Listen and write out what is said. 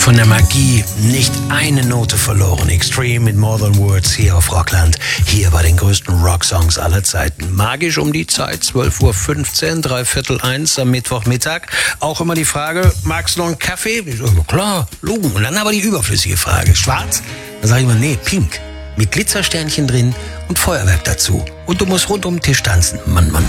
Von der Magie nicht eine Note verloren. Extreme mit More Than Words hier auf Rockland. Hier bei den größten Rocksongs aller Zeiten. Magisch um die Zeit, 12:15 Uhr, 12:45 am Mittwochmittag. Auch immer die Frage, magst du noch einen Kaffee? Ich so, klar, Logen. Und dann aber die überflüssige Frage, schwarz? Dann sage ich immer, nee, pink. Mit Glitzersternchen drin und Feuerwerk dazu. Und du musst rund um den Tisch tanzen. Mann, Mann.